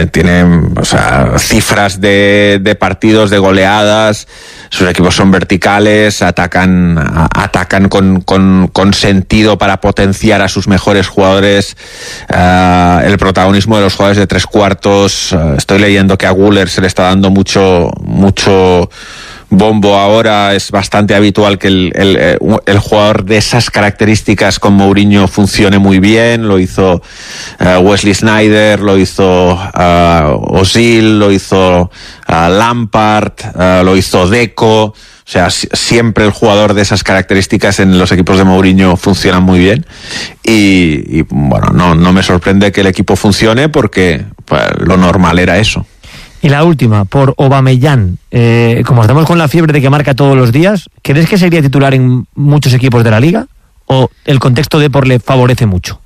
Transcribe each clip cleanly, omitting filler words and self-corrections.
tienen, o sea, cifras de partidos, de goleadas. Sus equipos son verticales, atacan con sentido para potenciar a sus mejores jugadores. El protagonismo de los jugadores de tres cuartos. Estoy leyendo que a Guller se le está dando mucho bombo ahora. Es bastante habitual que el jugador de esas características con Mourinho funcione muy bien. Lo hizo Wesley Sneijder, lo hizo Ozil, lo hizo Lampard, lo hizo Deco. O sea, siempre el jugador de esas características en los equipos de Mourinho funciona muy bien. Y bueno, no me sorprende que el equipo funcione, porque pues, lo normal era eso. Y la última, por Aubameyang. Como estamos con la fiebre de que marca todos los días, ¿crees que sería titular en muchos equipos de la Liga? ¿O el contexto Depor le favorece mucho?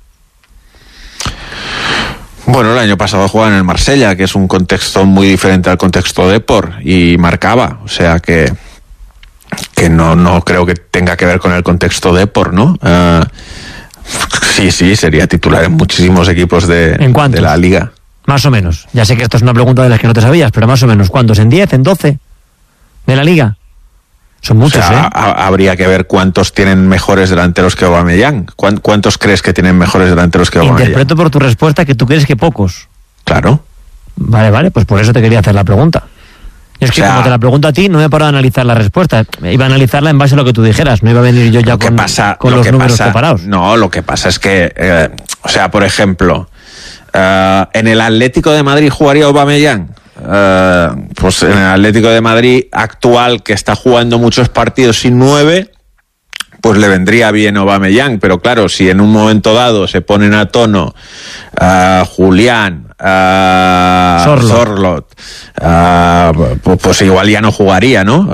Bueno, el año pasado jugaba en el Marsella, que es un contexto muy diferente al contexto Depor, y marcaba. O sea que no creo que tenga que ver con el contexto Depor, ¿no? Sí, sería titular en muchísimos equipos de la Liga. Más o menos. Ya sé que esto es una pregunta de las que no te sabías, pero más o menos. ¿Cuántos? ¿En 10? ¿En 12? ¿De la Liga? Son muchos, o sea, habría que ver cuántos tienen mejores delanteros que Aubameyang. ¿Cuántos crees que tienen mejores delanteros que Aubameyang? Interpreto por tu respuesta que tú crees que pocos. Claro. Vale, pues por eso te quería hacer la pregunta. Y es que como te la pregunto a ti, no me paro a analizar la respuesta. Iba a analizarla en base a lo que tú dijeras. No iba a venir yo ya con los números preparados. No, lo que pasa es que, o sea, por ejemplo, ¿en el Atlético de Madrid jugaría Aubameyang? Pues en el Atlético de Madrid actual, que está jugando muchos partidos sin 9, pues le vendría bien Aubameyang. Pero claro, si en un momento dado se ponen a tono Julián, Sorloth, pues igual ya no jugaría, ¿no?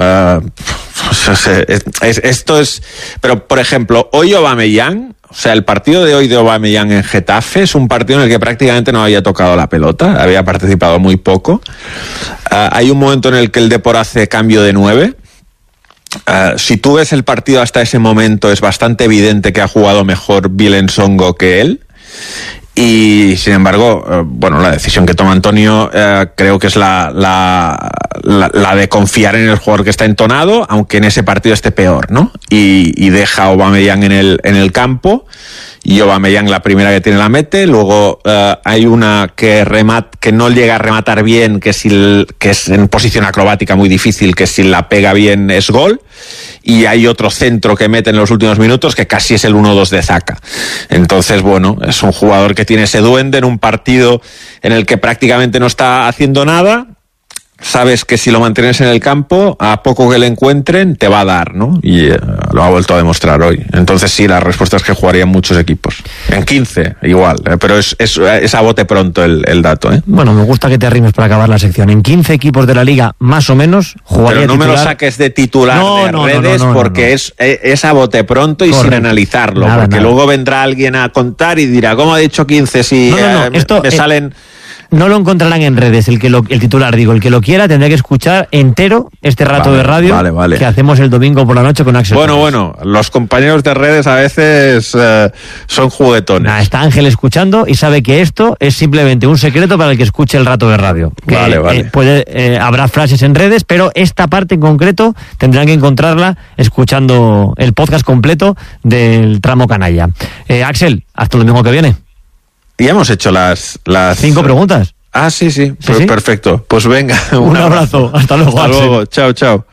Esto es... Pero, por ejemplo, hoy Aubameyang, o sea, el partido de hoy de Aubameyang en Getafe es un partido en el que prácticamente no había tocado la pelota, había participado muy poco. Hay un momento en el que el Depor hace cambio de 9. Si tú ves el partido hasta ese momento, es bastante evidente que ha jugado mejor Willem Songo que él. Y sin embargo, bueno, la decisión que toma Antonio creo que es la de confiar en el jugador que está entonado, aunque en ese partido esté peor, ¿no? Y deja a Aubameyang en el campo, y Aubameyang la primera que tiene la mete. Luego hay una que no llega a rematar bien, que es en posición acrobática muy difícil, que si la pega bien es gol. Y hay otro centro que mete en los últimos minutos, que casi es el 1-2 de Zaka. Entonces, bueno, es un jugador que tiene ese duende en un partido en el que prácticamente no está haciendo nada. Sabes que si lo mantienes en el campo, a poco que le encuentren, te va a dar, ¿no? Y lo ha vuelto a demostrar hoy. Entonces sí, la respuesta es que jugarían muchos equipos. En 15, igual, pero es a bote pronto el dato, ¿eh? Bueno, me gusta que te arrimes para acabar la sección. En 15 equipos de la Liga, más o menos, jugaría Pero no titular. Me lo saques de titular de redes, porque es a bote pronto y correcto, sin analizarlo. Porque luego vendrá alguien a contar y dirá, ¿cómo ha dicho 15 si me salen...? No lo encontrarán en redes, el titular, digo, el que lo quiera tendrá que escuchar entero este rato de radio que hacemos el domingo por la noche con Axel. Bueno, los compañeros de redes a veces son juguetones. Está Ángel escuchando y sabe que esto es simplemente un secreto para el que escuche el rato de radio. Habrá frases en redes, pero esta parte en concreto tendrán que encontrarla escuchando el podcast completo del tramo canalla. Axel, hasta el domingo que viene. Y hemos hecho las 5 preguntas. Sí. Pues ¿sí? Perfecto. Pues venga, un abrazo. Hasta luego. Hasta luego. Chao.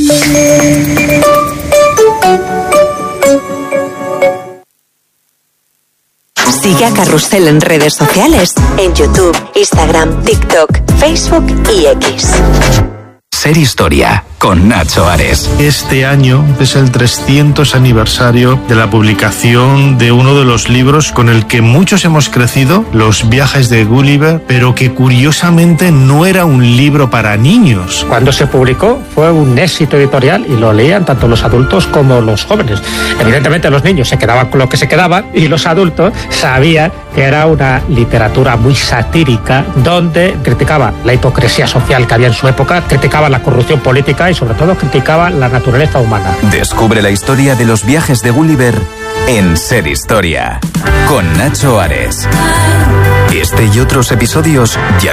Sigue a Carrusel en redes sociales, en YouTube, Instagram, TikTok, Facebook y X. Ser Historia, con Nacho Ares. Este año es el 300 aniversario de la publicación de uno de los libros con el que muchos hemos crecido, Los viajes de Gulliver, pero que curiosamente no era un libro para niños. Cuando se publicó fue un éxito editorial y lo leían tanto los adultos como los jóvenes. Evidentemente los niños se quedaban con lo que se quedaban y los adultos sabían que era una literatura muy satírica donde criticaba la hipocresía social que había en su época, criticaba la corrupción política y sobre todo criticaba la naturaleza humana. Descubre la historia de los viajes de Gulliver en Ser Historia, con Nacho Ares. Este y otros episodios ya